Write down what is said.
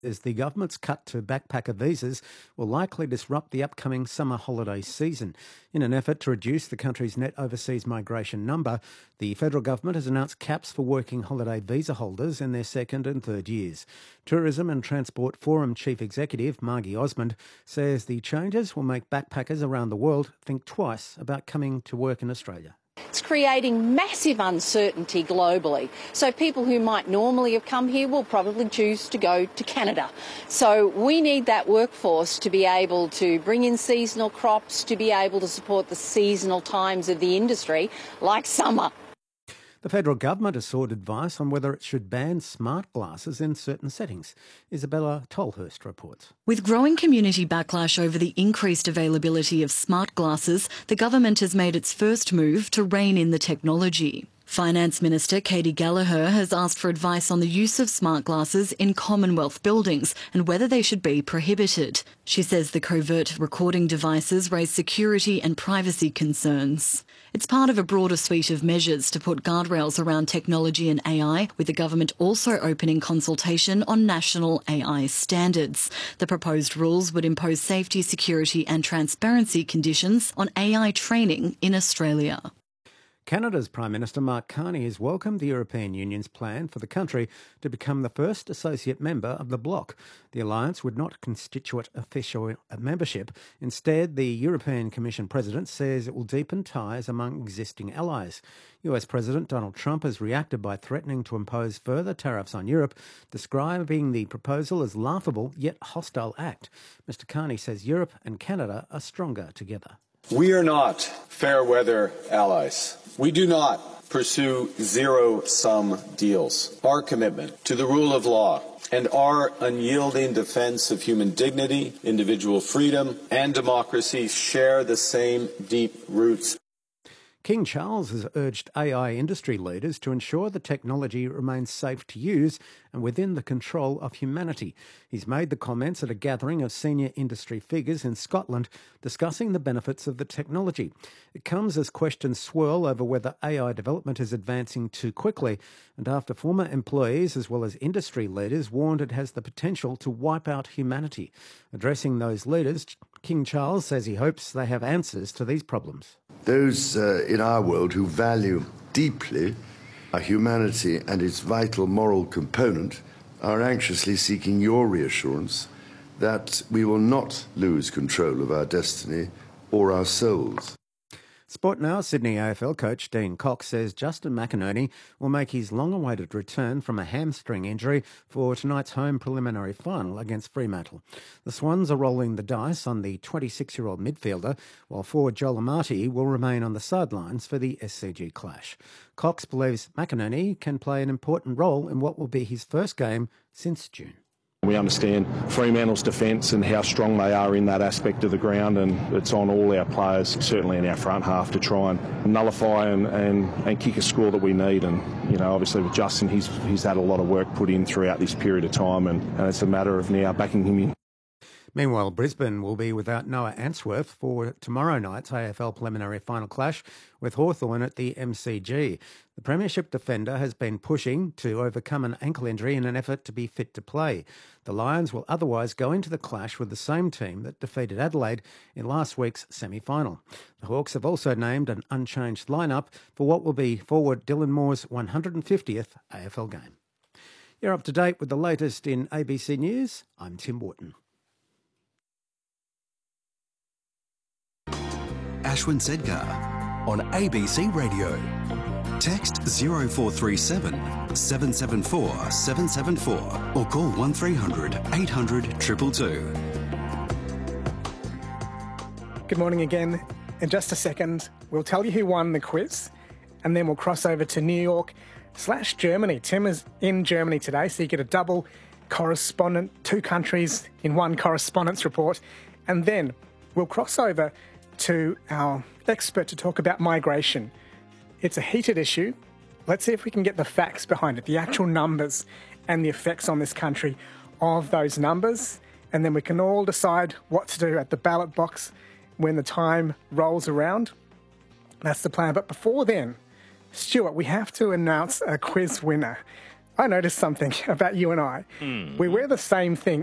As the government's cut to backpacker visas will likely disrupt the upcoming summer holiday season. In an effort to reduce the country's net overseas migration number, the federal government has announced caps for working holiday visa holders in their second and third years. Tourism and Transport Forum Chief Executive Margie Osmond says the changes will make backpackers around the world think twice about coming to work in Australia. It's creating massive uncertainty globally. So people who might normally have come here will probably choose to go to Canada. So we need that workforce to be able to bring in seasonal crops, to be able to support the seasonal times of the industry, like summer. The federal government has sought advice on whether it should ban smart glasses in certain settings. Isabella Tolhurst reports. With growing community backlash over the increased availability of smart glasses, the government has made its first move to rein in the technology. Finance Minister Katy Gallagher has asked for advice on the use of smart glasses in Commonwealth buildings and whether they should be prohibited. She says the covert recording devices raise security and privacy concerns. It's part of a broader suite of measures to put guardrails around technology and AI, with the government also opening consultation on national AI standards. The proposed rules would impose safety, security and transparency conditions on AI training in Australia. Canada's Prime Minister Mark Carney has welcomed the European Union's plan for the country to become the first associate member of the bloc. The alliance would not constitute official membership. Instead, the European Commission President says it will deepen ties among existing allies. US President Donald Trump has reacted by threatening to impose further tariffs on Europe, describing the proposal as laughable yet hostile act. Mr Carney says Europe and Canada are stronger together. We are not fair weather allies. We do not pursue zero-sum deals. Our commitment to the rule of law and our unyielding defense of human dignity, individual freedom, and democracy share the same deep roots. King Charles has urged AI industry leaders to ensure the technology remains safe to use and within the control of humanity. He's made the comments at a gathering of senior industry figures in Scotland discussing the benefits of the technology. It comes as questions swirl over whether AI development is advancing too quickly, and after former employees as well as industry leaders warned it has the potential to wipe out humanity. Addressing those leaders, King Charles says he hopes they have answers to these problems. Those in our world who value deeply our humanity and its vital moral component are anxiously seeking your reassurance that we will not lose control of our destiny or our souls. Sport Now Sydney AFL coach Dean Cox says Justin McInerney will make his long-awaited return from a hamstring injury for tonight's home preliminary final against Fremantle. The Swans are rolling the dice on the 26-year-old midfielder, while forward Joel Amati will remain on the sidelines for the SCG clash. Cox believes McInerney can play an important role in what will be his first game since June. We understand Fremantle's defence and how strong they are in that aspect of the ground, and it's on all our players, certainly in our front half, to try and nullify and kick a score that we need. And, you know, obviously with Justin, he's had a lot of work put in throughout this period of time, and it's a matter of now backing him in. Meanwhile, Brisbane will be without Noah Answorth for tomorrow night's AFL preliminary final clash with Hawthorn at the MCG. The Premiership defender has been pushing to overcome an ankle injury in an effort to be fit to play. The Lions will otherwise go into the clash with the same team that defeated Adelaide in last week's semi-final. The Hawks have also named an unchanged lineup for what will be forward Dylan Moore's 150th AFL game. You're up to date with the latest in ABC News. I'm Tim Wharton. Ashwin Sedgar on ABC Radio. Text 0437 774 774 or call 1300 800 222. Good morning again. In just a second, we'll tell you who won the quiz, and then we'll cross over to New York/Germany. Tim is in Germany today, so you get a double correspondent, 2 countries in one correspondence report, and then we'll cross over to our expert to talk about migration. It's a heated issue. Let's see if we can get the facts behind it, the actual numbers and the effects on this country of those numbers, and then we can all decide what to do at the ballot box when the time rolls around. That's the plan. But before then, Stuart, we have to announce a quiz winner. I noticed something about you and I. We wear the same thing